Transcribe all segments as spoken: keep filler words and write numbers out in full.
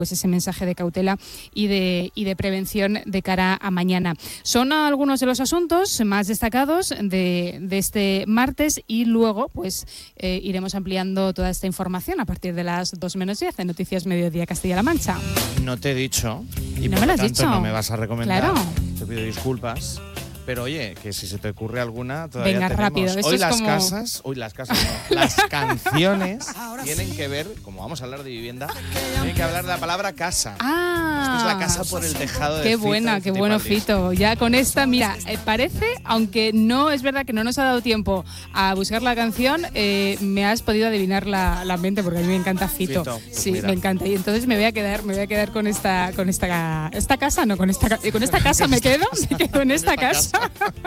pues ese mensaje de cautela y de, y de prevención de cara a mañana. Son algunos de los asuntos más destacados de, de este martes y luego pues eh, iremos ampliando toda esta información a partir de las dos menos diez en Noticias Mediodía Castilla-La Mancha. No te he dicho y no por me lo lo has tanto dicho. No me vas a recomendar. Claro. Te pido disculpas. Pero oye, que si se te ocurre alguna, todavía Venga, tenemos. rápido. Esto Hoy es las como... casas, hoy las casas no, las canciones tienen que ver, como vamos a hablar de vivienda, tienen que hablar de la palabra casa. Ah, Esto es la casa por el tejado de qué Fito buena, y qué bueno Fitipaldis. Fito. Ya con esta, mira, eh, parece, aunque no es verdad que no nos ha dado tiempo a buscar la canción, eh, me has podido adivinar la, la mente porque a mí me encanta Fito. Fito, pues sí, mira. me encanta. Y entonces me voy a quedar, me voy a quedar con esta, con esta, esta casa, no con esta, ca- con esta casa me quedo, me quedo en esta casa.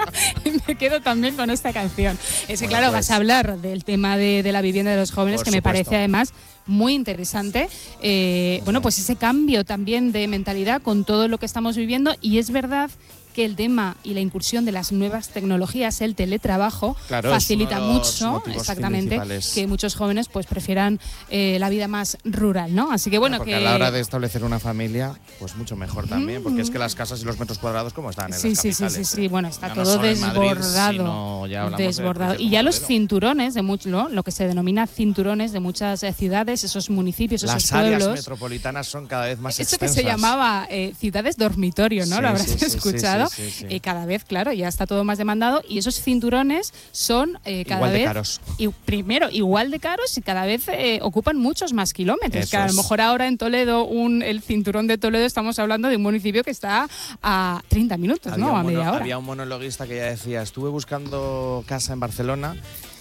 Y me quedo también con esta canción. Es que Bueno, claro, pues, vas a hablar del tema de, de la vivienda de los jóvenes, por que me supuesto. parece además muy interesante. Eh, bueno, pues ese cambio también de mentalidad con todo lo que estamos viviendo, y es verdad que el tema y la incursión de las nuevas tecnologías, el teletrabajo, Claro, facilita es uno de los mucho, motivos exactamente, principales. que muchos jóvenes pues prefieran eh, la vida más rural, ¿no? Así que bueno, porque que a la hora de establecer una familia, pues mucho mejor también, porque es que las casas y los metros cuadrados, ¿cómo están en Sí, las sí, sí, capitales? sí, sí, bueno, está Ya no todo solo en Madrid, desbordado, sino ya hablamos de desbordado. cualquier Y ya los modelo. cinturones de mucho, ¿no? Lo que se denomina cinturones de muchas eh, ciudades, esos municipios, esos Las áreas pueblos. metropolitanas son cada vez más Esto que extensas. se llamaba eh, ciudades dormitorio, ¿no? Sí, Lo habrás sí, sí, escuchado. sí, sí, sí, sí. Eh, cada vez, claro, ya está todo más demandado, y esos cinturones son eh, cada Igual de vez caros. y primero igual de caros y cada vez eh, ocupan muchos más kilómetros. Eso Que a lo es. mejor ahora en Toledo, un, el cinturón de Toledo, estamos hablando de un municipio que está a treinta minutos, Había ¿no? un A media mono- hora. Había un monologuista que ya decía, estuve buscando casa en Barcelona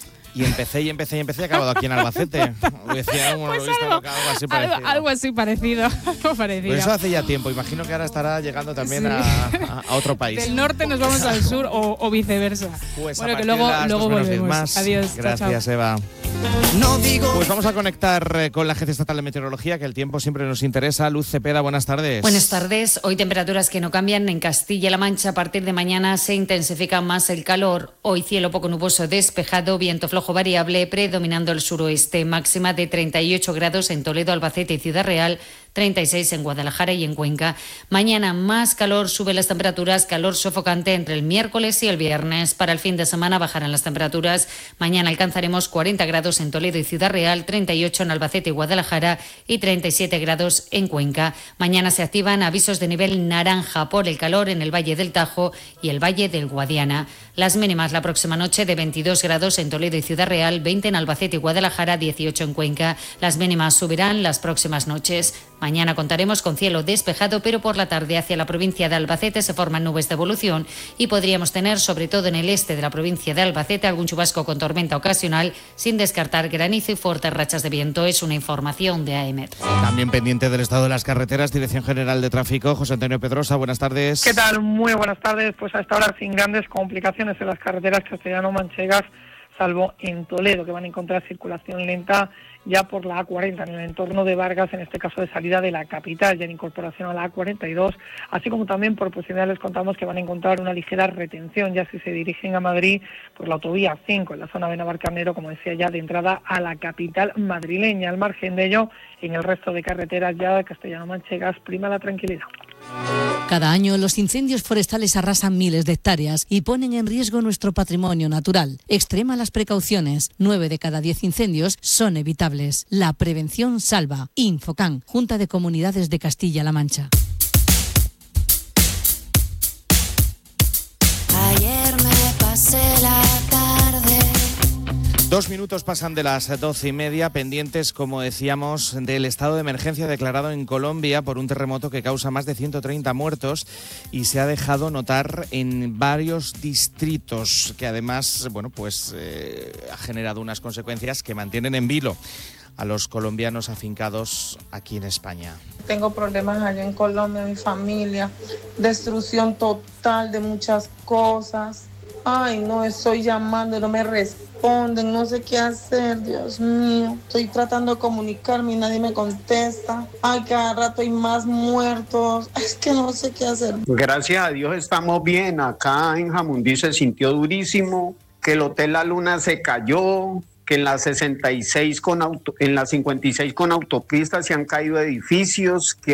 y empecé y empecé y empecé y he acabado aquí en Albacete. Decía un Pues monologuista algo, que algo así algo, parecido. algo así parecido. Algo parecido. Pues eso hace ya tiempo. Imagino que ahora estará llegando también Sí. a, a- a otro país. Del norte nos vamos al sur o, o viceversa. Pues bueno, a que partir luego, de las luego dos menos diez volvemos. más. Adiós. chao, Gracias, chao. Eva. No digo. Pues vamos a conectar eh, con la Agencia Estatal de Meteorología, que el tiempo siempre nos interesa. Luz Cepeda, buenas tardes. Buenas tardes. Hoy temperaturas que no cambian en Castilla-La Mancha. A partir de mañana se intensifica más el calor. Hoy cielo poco nuboso despejado, viento flojo variable, predominando el suroeste. Máxima de treinta y ocho grados en Toledo, Albacete y Ciudad Real, treinta y seis en Guadalajara y en Cuenca. Mañana más calor, suben las temperaturas, calor sofocante entre el miércoles y el viernes. Para el fin de semana bajarán las temperaturas. Mañana alcanzaremos cuarenta grados en Toledo y Ciudad Real, treinta y ocho en Albacete y Guadalajara y treinta y siete grados en Cuenca. Mañana se activan avisos de nivel naranja por el calor en el Valle del Tajo y el Valle del Guadiana. Las mínimas la próxima noche de veintidós grados en Toledo y Ciudad Real, veinte en Albacete y Guadalajara, dieciocho en Cuenca. Las mínimas subirán las próximas noches. Mañana contaremos con cielo despejado, pero por la tarde hacia la provincia de Albacete se forman nubes de evolución y podríamos tener, sobre todo en el este de la provincia de Albacete, algún chubasco con tormenta ocasional, sin descartar granizo y fuertes rachas de viento. Es una información de A E M E T. También pendiente del estado de las carreteras, Dirección General de Tráfico, José Antonio Pedrosa, buenas tardes. ¿Qué tal? Muy buenas tardes. Pues a esta hora sin grandes complicaciones en las carreteras castellano-manchegas, salvo en Toledo, que van a encontrar circulación lenta ya por la A cuarenta, en el entorno de Vargas, en este caso de salida de la capital, ya en incorporación a la A cuarenta y dos, así como también por proximidad les contamos que van a encontrar una ligera retención, ya si se dirigen a Madrid por la autovía cinco, en la zona de Navarcarnero, como decía ya, de entrada a la capital madrileña. Al margen de ello, en el resto de carreteras ya de castellano-manchegas prima la tranquilidad. Cada año los incendios forestales arrasan miles de hectáreas y ponen en riesgo nuestro patrimonio natural. Extrema las precauciones. Nueve de cada diez incendios son evitables. La prevención salva. Infocan, Junta de Comunidades de Castilla-La Mancha. Ayer me pasé la tarde. Dos minutos pasan de las doce y media, pendientes, como decíamos, del estado de emergencia declarado en Colombia por un terremoto que causa más de ciento treinta muertos y se ha dejado notar en varios distritos, que además, bueno, pues eh, ha generado unas consecuencias que mantienen en vilo a los colombianos afincados aquí en España. Tengo problemas allá en Colombia, mi familia, destrucción total de muchas cosas. Ay, no, estoy llamando, no me responden, no sé qué hacer, Dios mío. Estoy tratando de comunicarme y nadie me contesta. Ay, cada rato hay más muertos. Es que no sé qué hacer. Gracias a Dios estamos bien. Acá en Jamundí se sintió durísimo, que el Hotel La Luna se cayó, que en la sesenta y seis con auto, en la cincuenta y seis con autopistas se han caído edificios, que